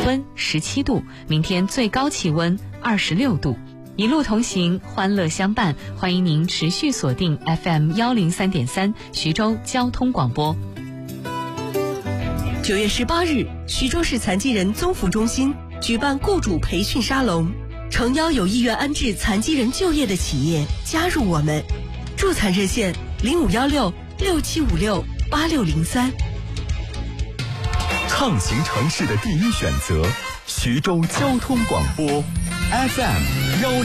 温17度，明天最高气温26度。一路同行，欢乐相伴，欢迎您持续锁定 FM103.3 徐州交通广播。 9月18日，徐州市残疾人综扶中心举办雇主培训沙龙，诚邀有意愿安置残疾人就业的企业加入我们。助残热线051667568603。 畅行城市的第一选择，徐州交通广播 FM1